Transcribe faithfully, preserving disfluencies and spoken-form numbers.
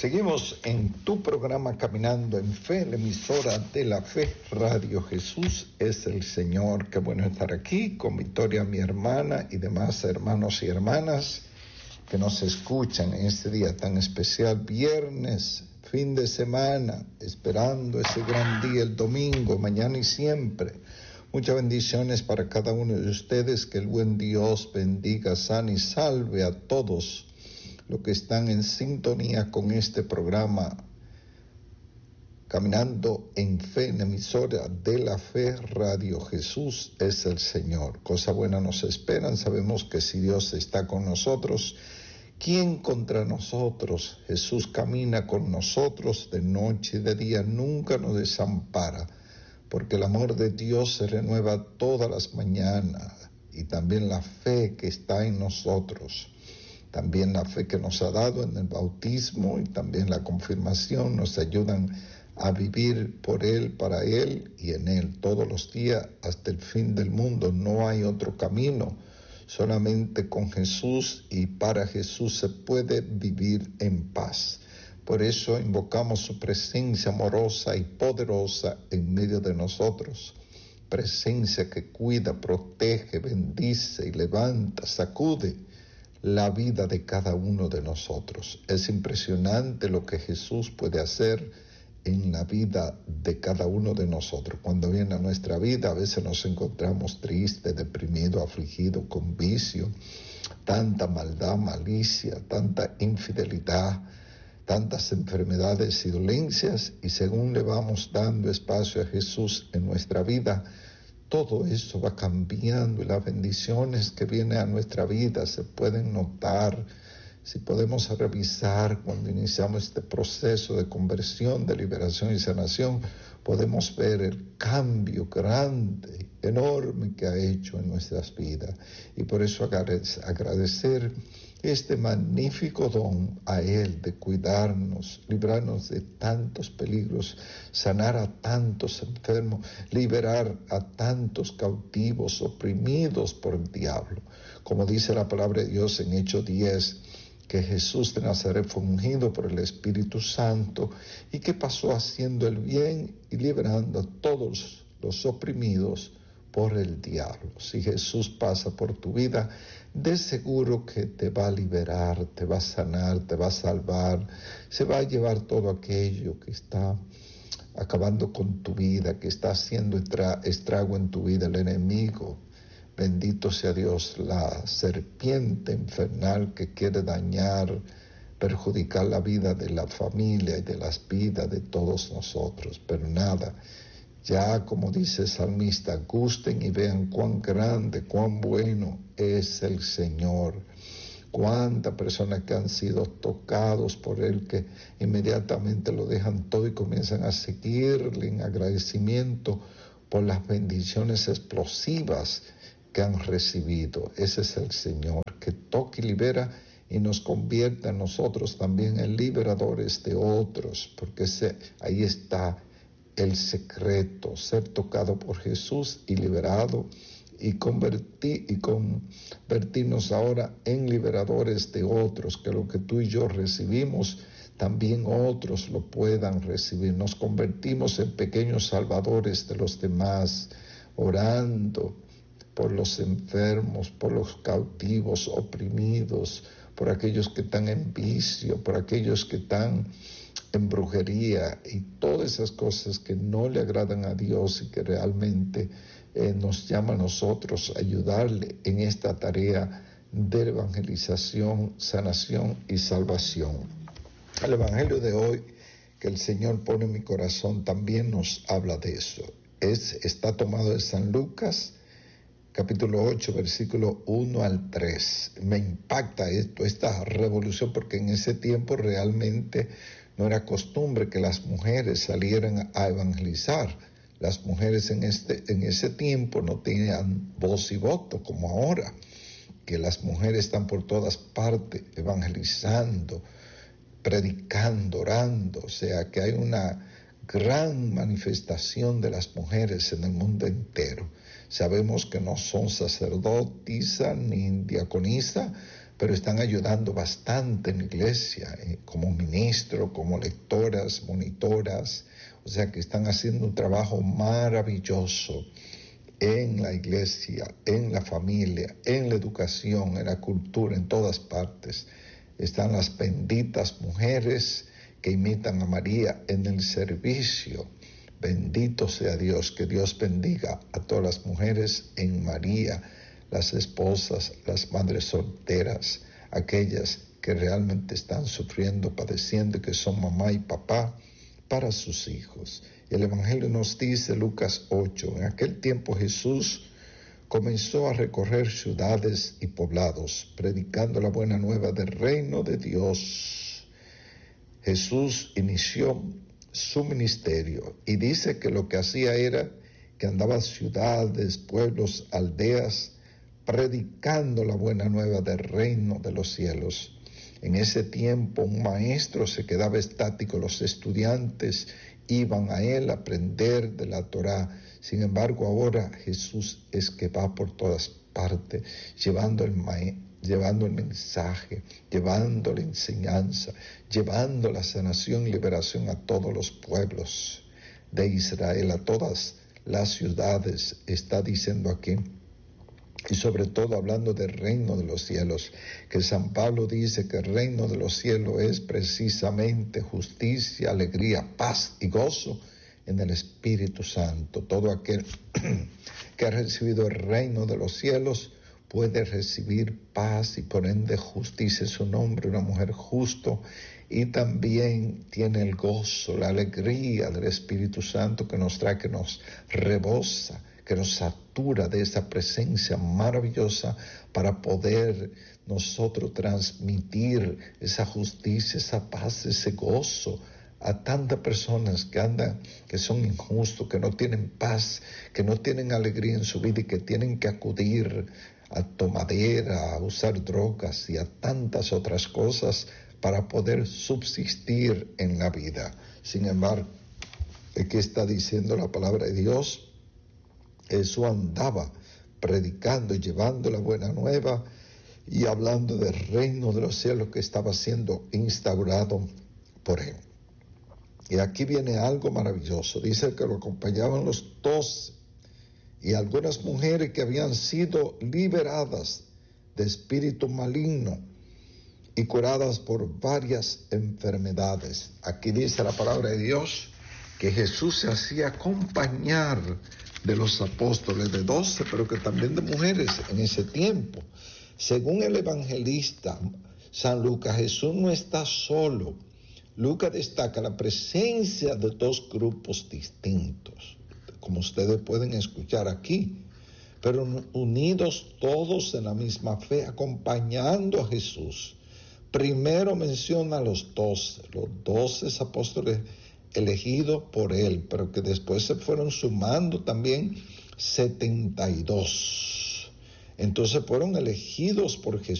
Seguimos en tu programa Caminando en Fe, la emisora de la fe, Radio Jesús es el Señor. Qué bueno estar aquí con Victoria, mi hermana, y demás hermanos y hermanas que nos escuchan en este día tan especial, viernes, fin de semana, esperando ese gran día, el domingo, mañana y siempre. Muchas bendiciones para cada uno de ustedes, que el buen Dios bendiga, sane y salve a todos los que están en sintonía con este programa Caminando en Fe, en emisora de la fe, Radio Jesús es el Señor. Cosa buena nos esperan, sabemos que si Dios está con nosotros, ¿quién contra nosotros? Jesús camina con nosotros de noche y de día, nunca nos desampara, porque el amor de Dios se renueva todas las mañanas, y también la fe que está en nosotros. También la fe que nos ha dado en el bautismo y también la confirmación nos ayudan a vivir por Él, para Él y en Él todos los días hasta el fin del mundo. No hay otro camino, solamente con Jesús y para Jesús se puede vivir en paz. Por eso invocamos su presencia amorosa y poderosa en medio de nosotros. Presencia que cuida, protege, bendice y levanta, sacude la vida de cada uno de nosotros. Es impresionante lo que Jesús puede hacer en la vida de cada uno de nosotros. Cuando viene a nuestra vida, a veces nos encontramos tristes, deprimidos, afligidos, con vicio, tanta maldad, malicia, tanta infidelidad, tantas enfermedades y dolencias, y según le vamos dando espacio a Jesús en nuestra vida, todo eso va cambiando y las bendiciones que vienen a nuestra vida se pueden notar. Si podemos revisar cuando iniciamos este proceso de conversión, de liberación y sanación, podemos ver el cambio grande, enorme que ha hecho en nuestras vidas. Y por eso agradecer este magnífico don a Él de cuidarnos, librarnos de tantos peligros, sanar a tantos enfermos, liberar a tantos cautivos, oprimidos por el diablo. Como dice la palabra de Dios en Hechos diez, que Jesús de Nazaret fue ungido por el Espíritu Santo y que pasó haciendo el bien y liberando a todos los oprimidos por el diablo. Si Jesús pasa por tu vida, de seguro que te va a liberar, te va a sanar, te va a salvar, se va a llevar todo aquello que está acabando con tu vida, que está haciendo estrago en tu vida, el enemigo. Bendito sea Dios, la serpiente infernal que quiere dañar, perjudicar la vida de la familia y de las vidas de todos nosotros. Pero nada, ya como dice el salmista, gusten y vean cuán grande, cuán bueno es el Señor. Cuántas personas que han sido tocados por Él, que inmediatamente lo dejan todo y comienzan a seguirle en agradecimiento por las bendiciones explosivas que han recibido. Ese es el Señor, que toca y libera y nos convierte a nosotros también en liberadores de otros, porque ese, ahí está el secreto, ser tocado por Jesús y liberado, y convertir y convertirnos ahora en liberadores de otros, que lo que tú y yo recibimos, también otros lo puedan recibir. Nos convertimos en pequeños salvadores de los demás, orando por los enfermos, por los cautivos, oprimidos, por aquellos que están en vicio, por aquellos que están en brujería y todas esas cosas que no le agradan a Dios y que realmente eh, nos llama a nosotros a ayudarle en esta tarea de evangelización, sanación y salvación. El evangelio de hoy que el Señor pone en mi corazón también nos habla de eso. Es, está tomado de San Lucas, capítulo ocho, versículo uno al tres. Me impacta esto, esta revolución, porque en ese tiempo realmente no era costumbre que las mujeres salieran a evangelizar. Las mujeres en, este, en ese tiempo no tenían voz y voto como ahora, que las mujeres están por todas partes evangelizando, predicando, orando. O sea que hay una gran manifestación de las mujeres en el mundo entero. Sabemos que no son sacerdotisas ni diaconisas, pero están ayudando bastante en la iglesia, eh, como ministro, como lectoras, monitoras, o sea que están haciendo un trabajo maravilloso en la iglesia, en la familia, en la educación, en la cultura, en todas partes. Están las benditas mujeres que imitan a María en el servicio. Bendito sea Dios, que Dios bendiga a todas las mujeres en María, las esposas, las madres solteras, aquellas que realmente están sufriendo, padeciendo, que son mamá y papá para sus hijos. El Evangelio nos dice, Lucas ocho, en aquel tiempo Jesús comenzó a recorrer ciudades y poblados, predicando la buena nueva del reino de Dios. Jesús inició su ministerio y dice que lo que hacía era que andaba a ciudades, pueblos, aldeas, predicando la buena nueva del reino de los cielos. En ese tiempo un maestro se quedaba estático, los estudiantes iban a él a aprender de la Torá. Sin embargo, ahora Jesús es que va por todas partes, llevando el, llevando el mensaje, llevando la enseñanza, llevando la sanación y liberación a todos los pueblos de Israel, a todas las ciudades, está diciendo aquí. Y sobre todo hablando del reino de los cielos, que San Pablo dice que el reino de los cielos es precisamente justicia, alegría, paz y gozo en el Espíritu Santo. Todo aquel que ha recibido el reino de los cielos puede recibir paz y por ende justicia en su nombre, una mujer justo, y también tiene el gozo, la alegría del Espíritu Santo que nos trae, que nos rebosa, que nos satura de esa presencia maravillosa para poder nosotros transmitir esa justicia, esa paz, ese gozo a tantas personas que andan, que son injustos, que no tienen paz, que no tienen alegría en su vida y que tienen que acudir a tomadera, a usar drogas y a tantas otras cosas para poder subsistir en la vida. Sin embargo, ¿qué está diciendo la palabra de Dios? Jesús andaba predicando y llevando la buena nueva y hablando del reino de los cielos que estaba siendo instaurado por él. Y aquí viene algo maravilloso. Dice que lo acompañaban los doce y algunas mujeres que habían sido liberadas de espíritu maligno y curadas por varias enfermedades. Aquí dice la palabra de Dios que Jesús se hacía acompañar de los apóstoles, de doce, pero que también de mujeres en ese tiempo. Según el evangelista San Lucas, Jesús no está solo. Lucas destaca la presencia de dos grupos distintos, como ustedes pueden escuchar aquí, pero unidos todos en la misma fe, acompañando a Jesús. Primero menciona a los doce, los doce apóstoles elegidos por él, pero que después se fueron sumando también setenta y dos. Entonces fueron elegidos por Jesús.